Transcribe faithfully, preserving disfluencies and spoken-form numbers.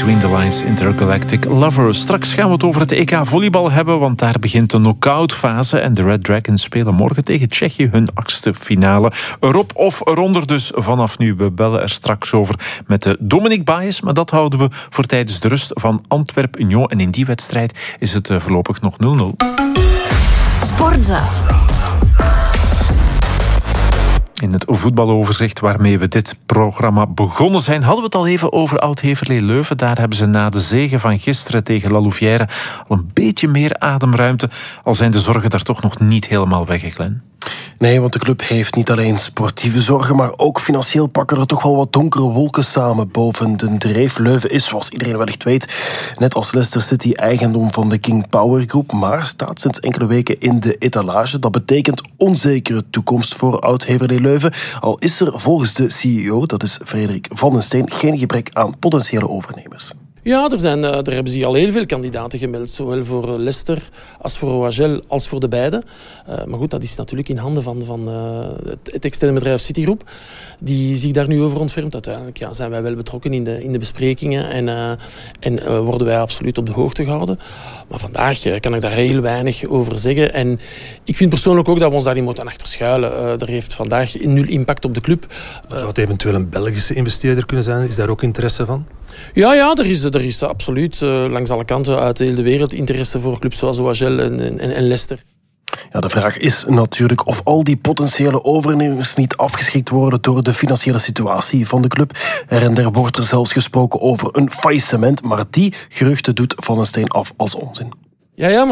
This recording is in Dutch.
Between the Lines Intergalactic Lover. Straks gaan we het over het E K volleybal hebben, want daar begint de knock-out-fase en de Red Dragons spelen morgen tegen Tsjechië hun achtste finale. Erop of eronder dus vanaf nu. We bellen er straks over met de Dominique Baes, maar dat houden we voor tijdens de rust van Antwerp-Union. En in die wedstrijd is het voorlopig nog nul nul. Sportza. In het voetbaloverzicht waarmee we dit programma begonnen zijn, hadden we het al even over Oud-Heverlee Leuven. Daar hebben ze na de zege van gisteren tegen La Louvière al een beetje meer ademruimte. Al zijn de zorgen daar toch nog niet helemaal weg, Glenn. Nee, want de club heeft niet alleen sportieve zorgen, maar ook financieel pakken er toch wel wat donkere wolken samen boven de dreef. Leuven is, zoals iedereen wellicht weet, net als Leicester City eigendom van de King Power Groep, maar staat sinds enkele weken in de etalage. Dat betekent onzekere toekomst voor Oud-Heverlee Leuven. Al is er volgens de C E O, dat is Frederik van den Steen, geen gebrek aan potentiële overnemers. Ja, er, zijn, er hebben zich al heel veel kandidaten gemeld. Zowel voor Leicester als voor O H L als voor de beide. Uh, maar goed, dat is natuurlijk in handen van, van uh, het, het externe bedrijf Citigroup. Die zich daar nu over ontfermt. Uiteindelijk ja, zijn wij wel betrokken in de, in de besprekingen. En, uh, en uh, worden wij absoluut op de hoogte gehouden. Maar vandaag uh, kan ik daar heel weinig over zeggen. En ik vind persoonlijk ook dat we ons daar niet moeten achter schuilen. Uh, er heeft vandaag nul impact op de club. Uh, Zou het eventueel een Belgische investeerder kunnen zijn? Is daar ook interesse van? Ja, ja, er is, er is absoluut uh, langs alle kanten uit de hele wereld interesse voor clubs zoals O H L en, en, en Leicester. Ja, de vraag is natuurlijk of al die potentiële overnemers niet afgeschrikt worden door de financiële situatie van de club. Er en der wordt er zelfs gesproken over een faillissement, maar die geruchten doet Van den Steen af als onzin. Ja, ja, maar